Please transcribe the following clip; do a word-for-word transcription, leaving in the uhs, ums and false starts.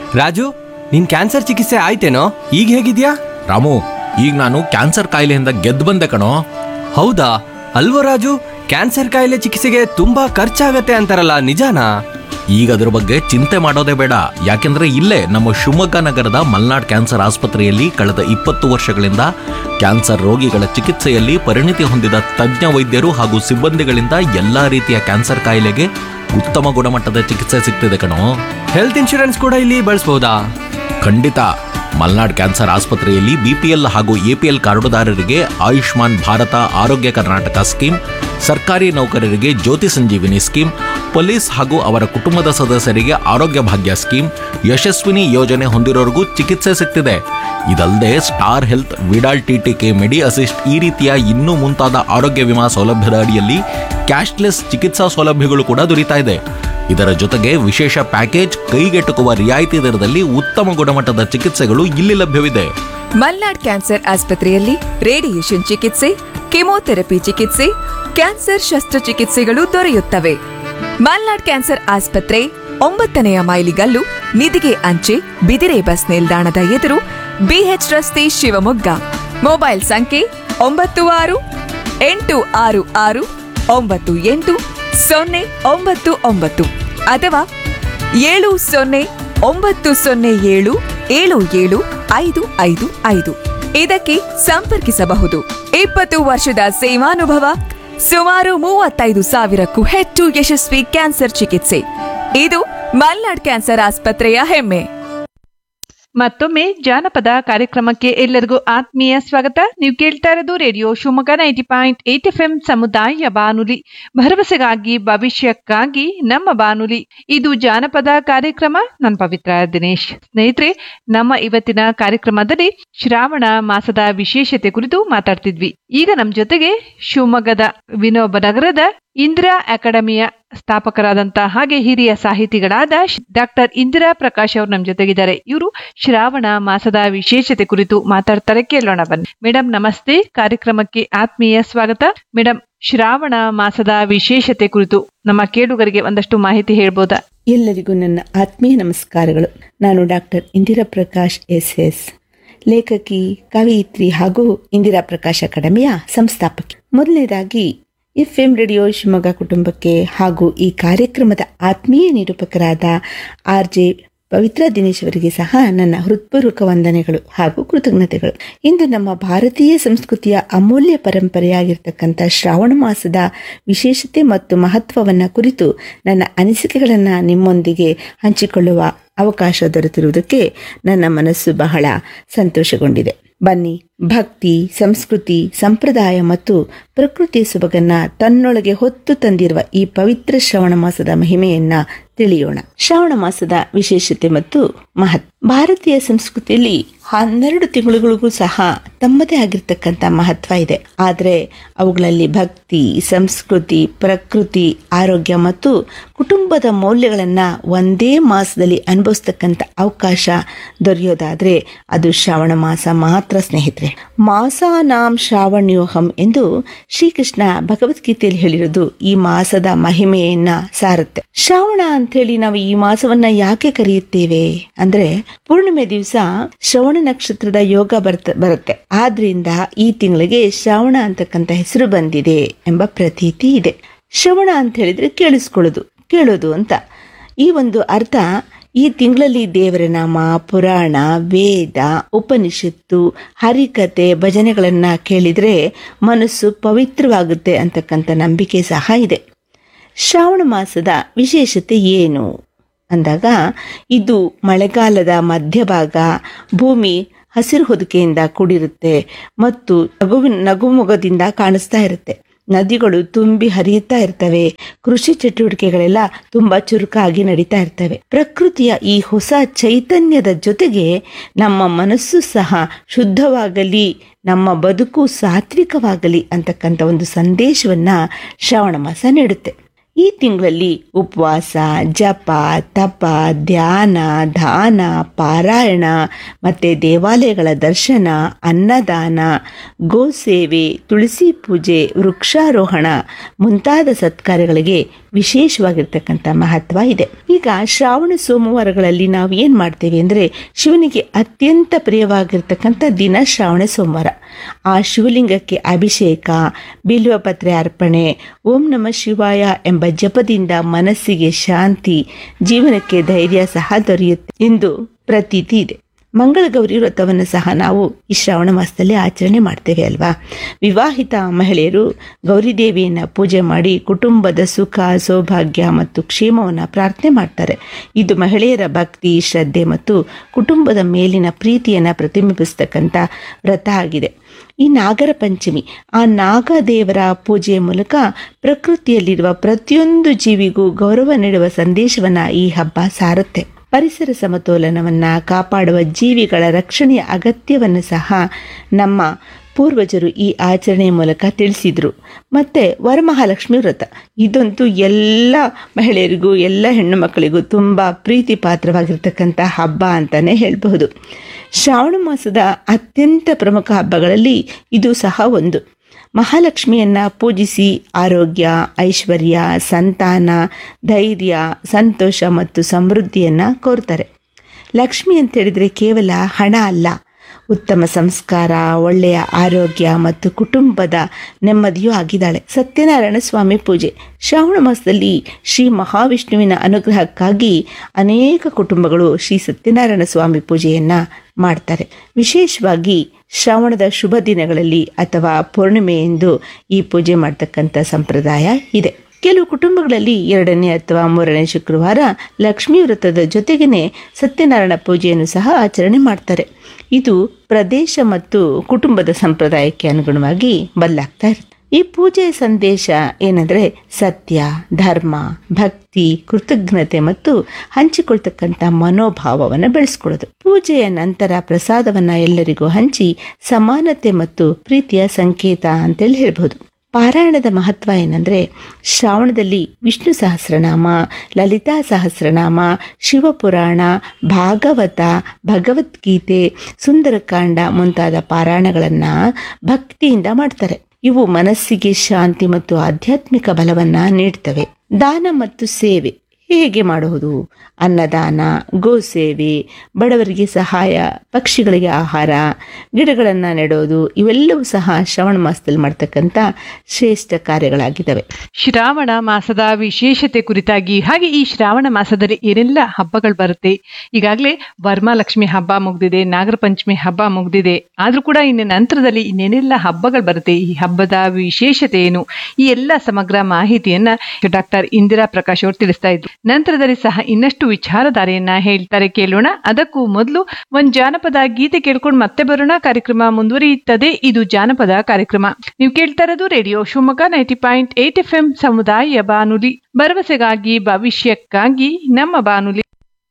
ರಾಜು, ನಿನ್ ಕ್ಯಾನ್ಸರ್ ಚಿಕಿತ್ಸೆ ಆಯ್ತೇನೋ? ಈಗ ಹೇಗಿದ್ಯಾ? ರಾಮು, ಈಗ ನಾನು ಕ್ಯಾನ್ಸರ್ ಕಾಯಿಲೆಯಿಂದ ಗೆದ್ದು ಬಂದೆ ಕಣೋ. ಹೌದಾ? ಅಲ್ವೋ ರಾಜು, ಕ್ಯಾನ್ಸರ್ ಕಾಯಿಲೆ ಚಿಕಿತ್ಸೆಗೆ ತುಂಬಾ ಖರ್ಚಾಗತ್ತೆ ಅಂತಾರಲ್ಲ, ನಿಜಾನಾ? ಈಗ ಅದ್ರ ಬಗ್ಗೆ ಚಿಂತೆ ಮಾಡೋದೇ ಬೇಡ. ಯಾಕೆಂದ್ರೆ ಇಲ್ಲೇ ನಮ್ಮ ಶಿವಮೊಗ್ಗ ನಗರದ ಮಲ್ನಾಡ್ ಕ್ಯಾನ್ಸರ್ ಆಸ್ಪತ್ರೆಯಲ್ಲಿ ಕಳೆದ ಇಪ್ಪತ್ತು ವರ್ಷಗಳಿಂದ ಕ್ಯಾನ್ಸರ್ ರೋಗಿಗಳ ಚಿಕಿತ್ಸೆಯಲ್ಲಿ ಪರಿಣಿತಿ ಹೊಂದಿದ ತಜ್ಞ ವೈದ್ಯರು ಹಾಗೂ ಸಿಬ್ಬಂದಿಗಳಿಂದ ಎಲ್ಲಾ ರೀತಿಯ ಕ್ಯಾನ್ಸರ್ ಕಾಯಿಲೆಗೆ ಉತ್ತಮ ಗುಣಮಟ್ಟದ ಚಿಕಿತ್ಸೆ ಸಿಗ್ತಿದೆ ಕಣೋ. ಹೆಲ್ತ್ ಇನ್ಶೂರೆನ್ಸ್ ಕೂಡ ಇಲ್ಲಿ ಬಳಸಬಹುದಾ? ಖಂಡಿತ. ಮಲ್ನಾಡ್ ಕ್ಯಾನ್ಸರ್ ಆಸ್ಪತ್ರೆಯಲ್ಲಿ ಬಿಪಿಎಲ್ ಹಾಗೂ ಎಪಿಎಲ್ ಕಾರ್ಡುದಾರರಿಗೆ ಆಯುಷ್ಮಾನ್ ಭಾರತ ಆರೋಗ್ಯ ಕರ್ನಾಟಕ ಸ್ಕೀಮ್, ಸರ್ಕಾರಿ ನೌಕರರಿಗೆ ಜ್ಯೋತಿ ಸಂಜೀವಿನಿ ಸ್ಕೀಮ್, ಪೊಲೀಸ್ ಹಾಗೂ ಅವರ ಕುಟುಂಬದ ಸದಸ್ಯರಿಗೆ ಆರೋಗ್ಯ ಭಾಗ್ಯ ಸ್ಕೀಮ್, ಯಶಸ್ವಿನಿ ಯೋಜನೆ ಹೊಂದಿರೋರಿಗೂ ಚಿಕಿತ್ಸೆ ಸಿಗ್ತಿದೆ. ಇದಲ್ಲದೆ ಸ್ಟಾರ್ ಹೆಲ್ತ್, ವಿಡಾಲ್ ಟಿಟಿಕೆ, ಮೆಡಿ ಅಸಿಸ್ಟ್ ಈ ರೀತಿಯ ಇನ್ನೂ ಮುಂತಾದ ಆರೋಗ್ಯ ವಿಮಾ ಸೌಲಭ್ಯದ ಅಡಿಯಲ್ಲಿ ಕ್ಯಾಶ್ಲೆಸ್ ಚಿಕಿತ್ಸಾ ಸೌಲಭ್ಯಗಳು ಕೂಡ ದೊರೀತಾ ಇದೆ. ಇದರ ಜೊತೆಗೆ ವಿಶೇಷ ಪ್ಯಾಕೇಜ್, ಕೈಗೆಟುಕುವ ರಿಯಾಯಿತಿ ದರದಲ್ಲಿ ಉತ್ತಮ ಗುಣಮಟ್ಟದ ಚಿಕಿತ್ಸೆಗಳು ಇಲ್ಲಿ ಲಭ್ಯವಿದೆ. ಮಲ್ನಾಡ್ ಕ್ಯಾನ್ಸರ್ ಆಸ್ಪತ್ರೆಯಲ್ಲಿ ರೇಡಿಯೇಷನ್ ಚಿಕಿತ್ಸೆ, ಕೆಮೊಥೆರಪಿ ಚಿಕಿತ್ಸೆ, ಕ್ಯಾನ್ಸರ್ ಶಸ್ತ್ರಚಿಕಿತ್ಸೆಗಳು ದೊರೆಯುತ್ತವೆ. ಮಲ್ನಾಡ್ ಕ್ಯಾನ್ಸರ್ ಆಸ್ಪತ್ರೆ ಒಂಬತ್ತನೆಯ ಮೈಲಿಗಲ್ಲು, ನಿಧಿಗೆ ಅಂಚೆ, ಬಿದಿರೆ ಬಸ್ ನಿಲ್ದಾಣದ ಎದುರು, ಬಿಎಚ್ ರಸ್ತೆ, ಶಿವಮೊಗ್ಗ. ಮೊಬೈಲ್ ಸಂಖ್ಯೆ ಒಂಬತ್ತು ಆರು ಎಂಟು ಆರು ಆರು ಒಂಬತ್ತು ಎಂಟು ಸೊನ್ನೆ ಒಂಬತ್ತು ಒಂಬತ್ತು ಅಥವಾ ಏಳು ಸೊನ್ನೆ ಒಂಬತ್ತು ಸೊನ್ನೆ ಏಳು ಏಳು ಏಳು ಐದು ಐದು ಐದು ಇದಕ್ಕೆ ಸಂಪರ್ಕಿಸಬಹುದು. ಇಪ್ಪತ್ತು ವರ್ಷದ ಸೇವಾನುಭವ, ಸುಮಾರು ಮೂವತ್ತೈದು ಸಾವಿರಕ್ಕೂ ಹೆಚ್ಚು ಯಶಸ್ವಿ ಕ್ಯಾನ್ಸರ್ ಚಿಕಿತ್ಸೆ. ಇದು ಮಲ್ನಾಡ್ ಕ್ಯಾನ್ಸರ್ ಆಸ್ಪತ್ರೆಯ ಹೆಮ್ಮೆ. ಮತ್ತೊಮ್ಮೆ ಜಾನಪದ ಕಾರ್ಯಕ್ರಮಕ್ಕೆ ಎಲ್ಲರಿಗೂ ಆತ್ಮೀಯ ಸ್ವಾಗತ. ನೀವು ಕೇಳ್ತಾ ಇರೋದು radio Shivamogga ninety point eight F M ಸಮುದಾಯ ಬಾನುಲಿ, ಭರವಸೆಗಾಗಿ ಭವಿಷ್ಯಕ್ಕಾಗಿ ನಮ್ಮ ಬಾನುಲಿ. ಇದು ಜಾನಪದ ಕಾರ್ಯಕ್ರಮ. ನಾನು ಪವಿತ್ರ ದಿನೇಶ್. ಸ್ನೇಹಿತರೆ, ನಮ್ಮ ಇವತ್ತಿನ ಕಾರ್ಯಕ್ರಮದಲ್ಲಿ ಶ್ರಾವಣ ಮಾಸದ ವಿಶೇಷತೆ ಕುರಿತು ಮಾತಾಡ್ತಿದ್ವಿ. ಈಗ ನಮ್ಮ ಜೊತೆಗೆ ಶಿವಮೊಗ್ಗದ ವಿನೋಬ ನಗರದ ಇಂದಿರಾ ಅಕಾಡೆಮಿಯ ಸ್ಥಾಪಕರಾದಂತಹ ಹಾಗೆ ಹಿರಿಯ ಸಾಹಿತಿಗಳಾದ ಡಾಕ್ಟರ್ ಇಂದಿರಾ ಪ್ರಕಾಶ್ ಅವರು ನಮ್ಮ ಜೊತೆಗಿದ್ದಾರೆ. ಇವರು ಶ್ರಾವಣ ಮಾಸದ ವಿಶೇಷತೆ ಕುರಿತು ಮಾತಾಡ್ತಾರೆ, ಕೇಳೋಣ ಬನ್ನಿ. ಮೇಡಮ್ ನಮಸ್ತೆ, ಕಾರ್ಯಕ್ರಮಕ್ಕೆ ಆತ್ಮೀಯ ಸ್ವಾಗತ. ಮೇಡಮ್, ಶ್ರಾವಣ ಮಾಸದ ವಿಶೇಷತೆ ಕುರಿತು ನಮ್ಮ ಕೇಳುಗರಿಗೆ ಒಂದಷ್ಟು ಮಾಹಿತಿ ಹೇಳ್ಬೋದಾ? ಎಲ್ಲರಿಗೂ ನನ್ನ ಆತ್ಮೀಯ ನಮಸ್ಕಾರಗಳು. ನಾನು doctor Indira Prakash S S, ಲೇಖಕಿ, ಕವಯಿತ್ರಿ ಹಾಗೂ ಇಂದಿರಾ ಪ್ರಕಾಶ್ ಅಕಾಡೆಮಿಯ ಸಂಸ್ಥಾಪಕಿ. ಮೊದಲನೇದಾಗಿ ಎಫ್ ಎಂ ರೇಡಿಯೋ ಶಿವಮೊಗ್ಗ ಕುಟುಂಬಕ್ಕೆ ಹಾಗೂ ಈ ಕಾರ್ಯಕ್ರಮದ ಆತ್ಮೀಯ ನಿರೂಪಕರಾದ ಆರ್ ಜೆ ಪವಿತ್ರ ದಿನೇಶ್ ಅವರಿಗೆ ಸಹ ನನ್ನ ಹೃತ್ಪೂರ್ವಕ ವಂದನೆಗಳು ಹಾಗೂ ಕೃತಜ್ಞತೆಗಳು. ಇಂದು ನಮ್ಮ ಭಾರತೀಯ ಸಂಸ್ಕೃತಿಯ ಅಮೂಲ್ಯ ಪರಂಪರೆಯಾಗಿರ್ತಕ್ಕಂಥ ಶ್ರಾವಣ ಮಾಸದ ವಿಶೇಷತೆ ಮತ್ತು ಮಹತ್ವವನ್ನು ಕುರಿತು ನನ್ನ ಅನಿಸಿಕೆಗಳನ್ನು ನಿಮ್ಮೊಂದಿಗೆ ಹಂಚಿಕೊಳ್ಳುವ ಅವಕಾಶ ದೊರೆತಿರುವುದಕ್ಕೆ ನನ್ನ ಮನಸ್ಸು ಬಹಳ ಸಂತೋಷಗೊಂಡಿದೆ. ಬನ್ನಿ, ಭಕ್ತಿ, ಸಂಸ್ಕೃತಿ, ಸಂಪ್ರದಾಯ ಮತ್ತು ಪ್ರಕೃತಿ ಸೊಬಗನ್ನ ತನ್ನೊಳಗೆ ಹೊತ್ತು ತಂದಿರುವ ಈ ಪವಿತ್ರ ಶ್ರಾವಣ ಮಾಸದ ಮಹಿಮೆಯನ್ನ ತಿಳಿಯೋಣ. ಶ್ರಾವಣ ಮಾಸದ ವಿಶೇಷತೆ ಮತ್ತು ಮಹತ್ವ. ಭಾರತೀಯ ಸಂಸ್ಕೃತಿಯಲ್ಲಿ ಹನ್ನೆರಡು ತಿಂಗಳುಗಳಿಗೂ ಸಹ ತಮ್ಮದೇ ಆಗಿರ್ತಕ್ಕಂಥ ಮಹತ್ವ ಇದೆ. ಆದರೆ ಅವುಗಳಲ್ಲಿ ಭಕ್ತಿ, ಸಂಸ್ಕೃತಿ, ಪ್ರಕೃತಿ, ಆರೋಗ್ಯ ಮತ್ತು ಕುಟುಂಬದ ಮೌಲ್ಯಗಳನ್ನು ಒಂದೇ ಮಾಸದಲ್ಲಿ ಅನುಭವಿಸ್ತಕ್ಕಂಥ ಅವಕಾಶ ದೊರೆಯೋದಾದ್ರೆ ಅದು ಶ್ರಾವಣ ಮಾಸ ಮಾತ್ರ ಸ್ನೇಹಿತರೆ. ಮಾಸಾನಾಂ ಶ್ರಾವಣ್ಯೋಹಂ ಎಂದು ಶ್ರೀಕೃಷ್ಣ ಭಗವದ್ಗೀತೆಯಲ್ಲಿ ಹೇಳಿರೋದು ಈ ಮಾಸದ ಮಹಿಮೆಯನ್ನ ಸಾರುತ್ತೆ. ಶ್ರಾವಣ ಅಂತ ಹೇಳಿ ನಾವು ಈ ಮಾಸವನ್ನ ಯಾಕೆ ಕರೆಯುತ್ತೇವೆ ಅಂದ್ರೆ, ಪೂರ್ಣಿಮೆ ದಿವಸ ಶ್ರವಣ ನಕ್ಷತ್ರದ ಯೋಗ ಬರ್ತ ಬರುತ್ತೆ ಆದ್ರಿಂದ ಈ ತಿಂಗಳಿಗೆ ಶ್ರಾವಣ ಅಂತಕ್ಕಂಥ ಹೆಸರು ಬಂದಿದೆ ಎಂಬ ಪ್ರತೀತಿ ಇದೆ. ಶ್ರವಣ ಅಂತ ಹೇಳಿದ್ರೆ ಕೇಳಿಸ್ಕೊಳ್ಳೋದು, ಕೇಳೋದು ಅಂತ. ಈ ಒಂದು ಅರ್ಥ ಈ ತಿಂಗಳಲ್ಲಿ ದೇವರ ನಾಮ, ಪುರಾಣ, ವೇದ, ಉಪನಿಷತ್ತು, ಹರಿಕತೆ, ಭಜನೆಗಳನ್ನ ಕೇಳಿದ್ರೆ ಮನಸ್ಸು ಪವಿತ್ರವಾಗುತ್ತೆ ಅಂತಕ್ಕಂಥ ನಂಬಿಕೆ ಸಹ ಇದೆ. ಶ್ರಾವಣ ಮಾಸದ ವಿಶೇಷತೆ ಏನು ಅಂದಾಗ, ಇದು ಮಳೆಗಾಲದ ಮಧ್ಯಭಾಗ, ಭೂಮಿ ಹಸಿರು ಹೊದಿಕೆಯಿಂದ ಕೂಡಿರುತ್ತೆ ಮತ್ತು ನಗುವಿನ ನಗುಮೊಗದಿಂದ ಕಾಣಿಸ್ತಾ ಇರುತ್ತೆ. ನದಿಗಳು ತುಂಬಿ ಹರಿಯುತ್ತಾ ಇರ್ತವೆ. ಕೃಷಿ ಚಟುವಟಿಕೆಗಳೆಲ್ಲ ತುಂಬಾ ಚುರುಕಾಗಿ ನಡೀತಾ ಇರ್ತವೆ. ಪ್ರಕೃತಿಯ ಈ ಹೊಸ ಚೈತನ್ಯದ ಜೊತೆಗೆ ನಮ್ಮ ಮನಸ್ಸು ಸಹ ಶುದ್ಧವಾಗಲಿ, ನಮ್ಮ ಬದುಕು ಸಾತ್ವಿಕವಾಗಲಿ ಅಂತಕ್ಕಂಥ ಒಂದು ಸಂದೇಶವನ್ನ ಶ್ರಾವಣ ಮಾಸ ನೀಡುತ್ತೆ. ಈ ತಿಂಗಳಲ್ಲಿ ಉಪವಾಸ, ಜಪ, ತಪ, ಧ್ಯಾನ, ದಾನ, ಪಾರಾಯಣ ಮತ್ತು ದೇವಾಲಯಗಳ ದರ್ಶನ, ಅನ್ನದಾನ, ಗೋಸೇವೆ, ತುಳಸಿ ಪೂಜೆ, ವೃಕ್ಷಾರೋಹಣ ಮುಂತಾದ ಸತ್ಕಾರ್ಯಗಳಿಗೆ ವಿಶೇಷವಾಗಿರ್ತಕ್ಕಂಥ ಮಹತ್ವ ಇದೆ. ಈಗ ಶ್ರಾವಣ ಸೋಮವಾರಗಳಲ್ಲಿ ನಾವು ಏನು ಮಾಡ್ತೇವೆ ಅಂದರೆ, ಶಿವನಿಗೆ ಅತ್ಯಂತ ಪ್ರಿಯವಾಗಿರ್ತಕ್ಕಂಥ ದಿನ ಶ್ರಾವಣ ಸೋಮವಾರ. ಆ ಶಿವಲಿಂಗಕ್ಕೆ ಅಭಿಷೇಕ, ಬಿಲ್ವಪತ್ರೆ ಅರ್ಪಣೆ, ಓಂ ನಮಃ ಶಿವಾಯ ಎಂಬ ಜಪದಿಂದ ಮನಸ್ಸಿಗೆ ಶಾಂತಿ, ಜೀವನಕ್ಕೆ ಧೈರ್ಯ ಸಹ ದೊರೆಯುತ್ತೆ ಎಂದು ಪ್ರತೀತಿ ಇದೆ. ಮಂಗಳಗೌರಿ ವ್ರತವನ್ನು ಸಹ ನಾವು ಈ ಶ್ರಾವಣ ಮಾಸದಲ್ಲಿ ಆಚರಣೆ ಮಾಡ್ತೇವೆ ಅಲ್ವಾ. ವಿವಾಹಿತ ಮಹಿಳೆಯರು ಗೌರಿದೇವಿಯನ್ನು ಪೂಜೆ ಮಾಡಿ ಕುಟುಂಬದ ಸುಖ, ಸೌಭಾಗ್ಯ ಮತ್ತು ಕ್ಷೇಮವನ್ನು ಪ್ರಾರ್ಥನೆ ಮಾಡ್ತಾರೆ. ಇದು ಮಹಿಳೆಯರ ಭಕ್ತಿ, ಶ್ರದ್ಧೆ ಮತ್ತು ಕುಟುಂಬದ ಮೇಲಿನ ಪ್ರೀತಿಯನ್ನು ಪ್ರತಿಬಿಂಬಿಸ್ತಕ್ಕಂಥ ವ್ರತ ಆಗಿದೆ. ಈ ನಾಗರ ಪಂಚಮಿ, ಆ ನಾಗದೇವರ ಪೂಜೆಯ ಮೂಲಕ ಪ್ರಕೃತಿಯಲ್ಲಿರುವ ಪ್ರತಿಯೊಂದು ಜೀವಿಗೂ ಗೌರವ ನೀಡುವ ಸಂದೇಶವನ್ನು ಈ ಹಬ್ಬ ಸಾರುತ್ತೆ. ಪರಿಸರ ಸಮತೋಲನವನ್ನು ಕಾಪಾಡುವ ಜೀವಿಗಳ ರಕ್ಷಣೆಯ ಅಗತ್ಯವನ್ನು ಸಹ ನಮ್ಮ ಪೂರ್ವಜರು ಈ ಆಚರಣೆಯ ಮೂಲಕ ತಿಳಿಸಿದರು. ಮತ್ತು ವರಮಹಾಲಕ್ಷ್ಮಿ ವ್ರತ, ಇದಂತೂ ಎಲ್ಲ ಮಹಿಳೆಯರಿಗೂ, ಎಲ್ಲ ಹೆಣ್ಣು ಮಕ್ಕಳಿಗೂ ತುಂಬ ಪ್ರೀತಿ ಪಾತ್ರವಾಗಿರ್ತಕ್ಕಂಥ ಹಬ್ಬ ಅಂತಲೇ ಹೇಳಬಹುದು. ಶ್ರಾವಣ ಮಾಸದ ಅತ್ಯಂತ ಪ್ರಮುಖ ಹಬ್ಬಗಳಲ್ಲಿ ಇದು ಸಹ ಒಂದು. ಮಹಾಲಕ್ಷ್ಮಿಯನ್ನು ಪೂಜಿಸಿ ಆರೋಗ್ಯ, ಐಶ್ವರ್ಯ, ಸಂತಾನ, ಧೈರ್ಯ, ಸಂತೋಷ ಮತ್ತು ಸಮೃದ್ಧಿಯನ್ನು ಕೋರ್ತಾರೆ. ಲಕ್ಷ್ಮಿ ಅಂತ ಹೇಳಿದರೆ ಕೇವಲ ಹಣ ಅಲ್ಲ, ಉತ್ತಮ ಸಂಸ್ಕಾರ, ಒಳ್ಳೆಯ ಆರೋಗ್ಯ ಮತ್ತು ಕುಟುಂಬದ ನೆಮ್ಮದಿಯೂ ಆಗಿದ್ದಾಳೆ. ಸತ್ಯನಾರಾಯಣ ಸ್ವಾಮಿ ಪೂಜೆ, ಶ್ರಾವಣ ಮಾಸದಲ್ಲಿ ಶ್ರೀ ಮಹಾವಿಷ್ಣುವಿನ ಅನುಗ್ರಹಕ್ಕಾಗಿ ಅನೇಕ ಕುಟುಂಬಗಳು ಶ್ರೀ ಸತ್ಯನಾರಾಯಣ ಸ್ವಾಮಿ ಪೂಜೆಯನ್ನು ಮಾಡ್ತಾರೆ. ವಿಶೇಷವಾಗಿ ಶ್ರಾವಣದ ಶುಭ ದಿನಗಳಲ್ಲಿ ಅಥವಾ ಪೂರ್ಣಿಮೆಯೆಂದು ಈ ಪೂಜೆ ಮಾಡ್ತಕ್ಕಂಥ ಸಂಪ್ರದಾಯ ಇದೆ. ಕೆಲವು ಕುಟುಂಬಗಳಲ್ಲಿ ಎರಡನೇ ಅಥವಾ ಮೂರನೇ ಶುಕ್ರವಾರ ಲಕ್ಷ್ಮೀ ವ್ರತದ ಜೊತೆಗೇ ಸತ್ಯನಾರಾಯಣ ಪೂಜೆಯನ್ನು ಸಹ ಆಚರಣೆ ಮಾಡ್ತಾರೆ. ಇದು ಪ್ರದೇಶ ಮತ್ತು ಕುಟುಂಬದ ಸಂಪ್ರದಾಯಕ್ಕೆ ಅನುಗುಣವಾಗಿ ಬದಲಾಗ್ತಾ ಇರುತ್ತೆ. ಈ ಪೂಜೆಯ ಸಂದೇಶ ಏನಂದರೆ ಸತ್ಯ, ಧರ್ಮ, ಭಕ್ತಿ, ಕೃತಜ್ಞತೆ ಮತ್ತು ಹಂಚಿಕೊಳ್ತಕ್ಕಂಥ ಮನೋಭಾವವನ್ನು ಬೆಳೆಸ್ಕೊಳ್ಳೋದು. ಪೂಜೆಯ ನಂತರ ಪ್ರಸಾದವನ್ನು ಎಲ್ಲರಿಗೂ ಹಂಚಿ ಸಮಾನತೆ ಮತ್ತು ಪ್ರೀತಿಯ ಸಂಕೇತ ಅಂತೇಳಿ ಹೇಳ್ಬೋದು. ಪಾರಾಯಣದ ಮಹತ್ವ ಏನಂದರೆ, ಶ್ರಾವಣದಲ್ಲಿ ವಿಷ್ಣು ಸಹಸ್ರನಾಮ, ಲಲಿತಾ ಸಹಸ್ರನಾಮ, ಶಿವಪುರಾಣ, ಭಾಗವತ, ಭಗವದ್ಗೀತೆ, ಸುಂದರಕಾಂಡ ಮುಂತಾದ ಪಾರಾಯಣಗಳನ್ನು ಭಕ್ತಿಯಿಂದ ಮಾಡ್ತಾರೆ. ಇವು ಮನಸ್ಸಿಗೆ ಶಾಂತಿ ಮತ್ತು ಆಧ್ಯಾತ್ಮಿಕ ಬಲವನ್ನು ನೀಡ್ತವೆ. ದಾನ ಮತ್ತು ಸೇವೆ ಹೇಗೆ ಮಾಡುವುದು? ಅನ್ನದಾನ, ಗೋಸೇವೆ, ಬಡವರಿಗೆ ಸಹಾಯ, ಪಕ್ಷಿಗಳಿಗೆ ಆಹಾರ, ಗಿಡಗಳನ್ನು ನೆಡೋದು, ಇವೆಲ್ಲವೂ ಸಹ ಶ್ರಾವಣ ಮಾಸದಲ್ಲಿ ಮಾಡ್ತಕ್ಕಂಥ ಶ್ರೇಷ್ಠ ಕಾರ್ಯಗಳಾಗಿದ್ದಾವೆ. ಶ್ರಾವಣ ಮಾಸದ ವಿಶೇಷತೆ ಕುರಿತಾಗಿ, ಹಾಗೆ ಈ ಶ್ರಾವಣ ಮಾಸದಲ್ಲಿ ಏನೆಲ್ಲ ಹಬ್ಬಗಳು ಬರುತ್ತೆ, ಈಗಾಗಲೇ ವರಮಹಾಲಕ್ಷ್ಮಿ ಹಬ್ಬ ಮುಗ್ದಿದೆ, ನಾಗರ ಪಂಚಮಿ ಹಬ್ಬ ಮುಗ್ದಿದೆ, ಆದ್ರೂ ಕೂಡ ಇನ್ನು ನಂತರದಲ್ಲಿ ಇನ್ನೇನೆಲ್ಲ ಹಬ್ಬಗಳು ಬರುತ್ತೆ, ಈ ಹಬ್ಬದ ವಿಶೇಷತೆ ಏನು, ಈ ಎಲ್ಲ ಸಮಗ್ರ ಮಾಹಿತಿಯನ್ನ ಡಾಕ್ಟರ್ ಇಂದಿರಾ ಪ್ರಕಾಶ್ ಅವರು ತಿಳಿಸ್ತಾ ಇದ್ರು. ನಂತರದಲ್ಲಿ ಸಹ ಇನ್ನಷ್ಟು ವಿಚಾರಧಾರೆಯನ್ನ ಹೇಳ್ತಾರೆ, ಕೇಳೋಣ. ಅದಕ್ಕೂ ಮೊದಲು ಒಂದ್ ಜಾನಪದ ಗೀತೆ ಕೇಳ್ಕೊಂಡು ಮತ್ತೆ ಬರೋಣ. ಕಾರ್ಯಕ್ರಮ ಮುಂದುವರಿಯುತ್ತದೆ. ಇದು ಜಾನಪದ ಕಾರ್ಯಕ್ರಮ. ನೀವು ಕೇಳ್ತಾ ಇರೋದು radio Shivamogga ninety point eight F M ಸಮುದಾಯ ಬಾನುಲಿ, ಭರವಸೆಗಾಗಿ ಭವಿಷ್ಯಕ್ಕಾಗಿ ನಮ್ಮ ಬಾನುಲಿ.